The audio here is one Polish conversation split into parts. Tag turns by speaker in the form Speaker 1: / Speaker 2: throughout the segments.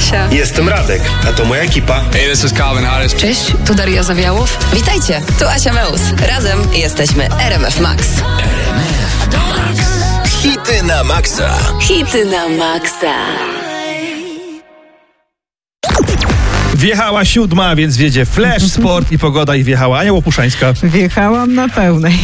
Speaker 1: Asia.
Speaker 2: Jestem Radek, a to moja ekipa.
Speaker 3: Hey, this is Calvin Harris.
Speaker 4: Cześć, tu Daria Zawiałow. Witajcie, tu Asia Meus. Razem jesteśmy RMF Max.
Speaker 5: RMF Max. Hity na maksa.
Speaker 4: Hity na maksa.
Speaker 6: Wjechała 7, więc wiedzie Flash, Sport i Pogoda i wjechała Ania Łopuszańska.
Speaker 7: Wjechałam na pełnej.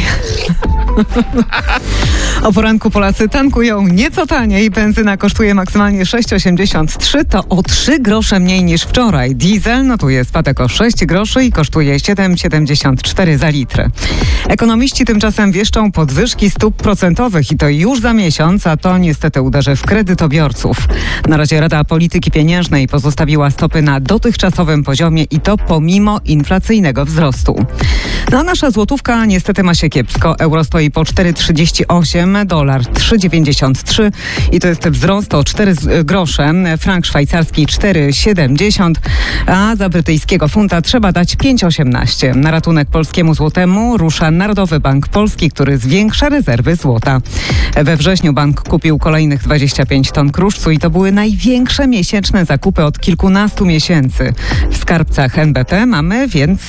Speaker 7: O poranku Polacy tankują nieco taniej. Benzyna kosztuje maksymalnie 6,83. To o 3 grosze mniej niż wczoraj. Diesel notuje spadek o 6 groszy i kosztuje 7,74 za litr. Ekonomiści tymczasem wieszczą podwyżki stóp procentowych i to już za miesiąc, a to niestety uderzy w kredytobiorców. Na razie Rada Polityki Pieniężnej pozostawiła stopy na dotychczasowym poziomie i to pomimo inflacyjnego wzrostu. No, nasza złotówka niestety ma się kiepsko. Euro stoi po 4,38, dolar 3,93 i to jest wzrost o 4 grosze. Frank szwajcarski 4,70, a za brytyjskiego funta trzeba dać 5,18. Na ratunek polskiemu złotemu rusza Narodowy Bank Polski, który zwiększa rezerwy złota. We wrześniu bank kupił kolejnych 25 ton kruszcu i to były największe miesięczne zakupy od kilkunastu miesięcy. W skarbcach NBP mamy więc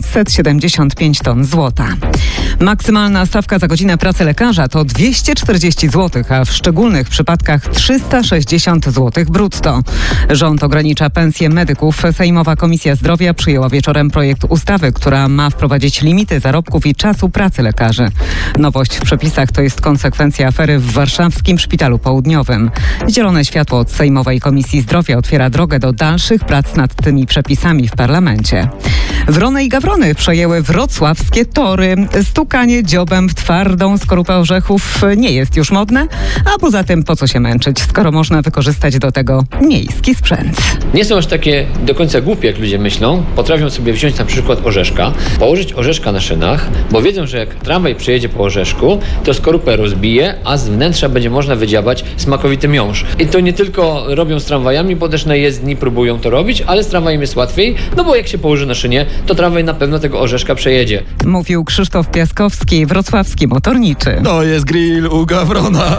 Speaker 7: 675 ton złota. Maksymalna stawka za godzinę pracy lekarza to 240 zł, a w szczególnych przypadkach 360 zł brutto. Rząd ogranicza pensje medyków. Sejmowa Komisja Zdrowia przyjęła wieczorem projekt ustawy, która ma wprowadzić limity zarobków i czasu pracy lekarzy. Nowość w przepisach to jest konsekwencja afery w warszawskim Szpitalu Południowym. Zielone światło od Sejmowej Komisji Zdrowia otwiera drogę do dalszych prac nad tymi przepisami w parlamencie. Wrony i gawrony przejęły wrocławskie tory. Stukanie dziobem w twardą skorupę orzechów nie jest już modne, a poza tym po co się męczyć, skoro można wykorzystać do tego miejski sprzęt.
Speaker 8: Nie są aż takie do końca głupie, jak ludzie myślą. Potrafią sobie wziąć na przykład orzeszka, położyć orzeszka na szynach, bo wiedzą, że jak tramwaj przejedzie po orzeszku, to skorupę rozbije, a z wnętrza będzie można wydziabać smakowity miąższ. I to nie tylko robią z tramwajami, bo też na jezdni próbują to robić, ale z tramwajem jest łatwiej, no bo jak się położy na szynie, to tramwaj na pewno tego orzeszka przejedzie.
Speaker 7: Mówił Krzysztof Piaskowski, wrocławski motorniczy.
Speaker 6: To jest grill u gawrona.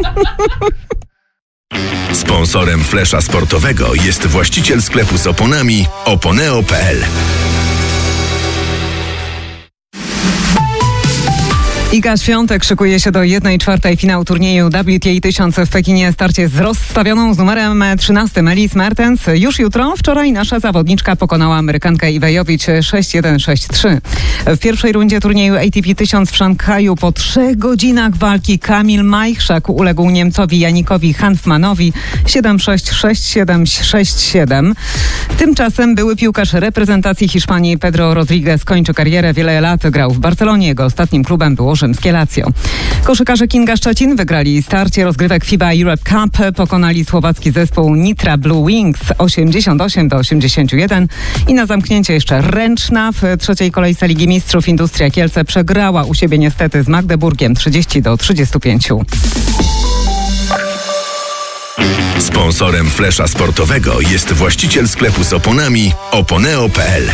Speaker 5: Sponsorem Flesza Sportowego jest właściciel sklepu z oponami oponeo.pl.
Speaker 7: Iga Świątek szykuje się do 1/4 finału turnieju WTA 1000 w Pekinie. Starcie z rozstawioną z numerem 13 Elise Mertens. Już jutro. Wczoraj nasza zawodniczka pokonała Amerykankę Iwejowicz 6-1, 6-3. W pierwszej rundzie turnieju ATP 1000 w Szanghaju po 3 godzinach walki Kamil Majchrzak uległ Niemcowi Janikowi Hanfmanowi 7-6, 6-7, 6-7. Tymczasem były piłkarz reprezentacji Hiszpanii Pedro Rodriguez kończy karierę. Wiele lat grał w Barcelonie. Jego ostatnim klubem było rzymskie Lazio. Koszykarze Kinga Szczecin wygrali starcie rozgrywek FIBA Europe Cup. Pokonali słowacki zespół Nitra Blue Wings 88-81 i na zamknięcie jeszcze Ręczna. W trzeciej kolejce Ligi Mistrzów Industria Kielce przegrała u siebie niestety z Magdeburgiem 30-35.
Speaker 5: Sponsorem Flesza Sportowego jest właściciel sklepu z oponami oponeo.pl.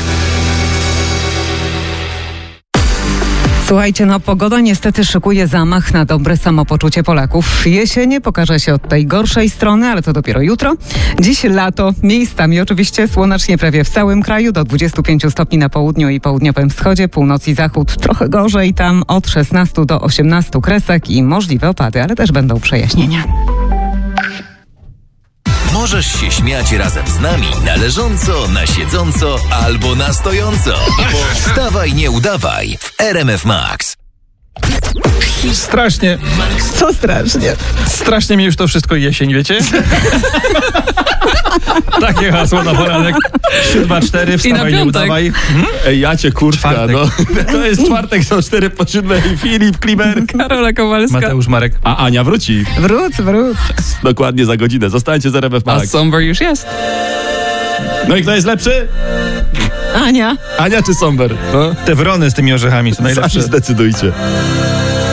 Speaker 7: Słuchajcie, pogoda niestety szykuje zamach na dobre samopoczucie Polaków. Jesień pokaże się od tej gorszej strony, ale to dopiero jutro. Dziś lato, miejscami oczywiście słonecznie prawie w całym kraju, do 25 stopni na południu i południowym wschodzie, północ i zachód trochę gorzej, tam od 16 do 18 kresek i możliwe opady, ale też będą przejaśnienia.
Speaker 5: Możesz się śmiać razem z nami na leżąco, na siedząco albo na stojąco. Bo wstawaj, nie udawaj w RMF Max.
Speaker 6: Strasznie.
Speaker 7: Co strasznie?
Speaker 6: Strasznie mi już to wszystko jesień, wiecie? Takie hasło na poranek. 7:04, wstawaj, nie udawaj.
Speaker 9: Ej, ja cię kurczka, To jest czwartek, są 4 po 7. Filip Klimer,
Speaker 7: Karola Kowalska.
Speaker 6: Mateusz Marek.
Speaker 9: a Ania wróci.
Speaker 7: Wróć.
Speaker 9: Dokładnie za godzinę. Zostańcie z RMF
Speaker 3: A
Speaker 9: Max.
Speaker 3: Somber już jest.
Speaker 9: No i kto jest lepszy?
Speaker 7: Ania.
Speaker 9: Ania czy Somber? No?
Speaker 6: Te wrony z tymi orzechami są najlepsze.
Speaker 9: Sami zdecydujcie.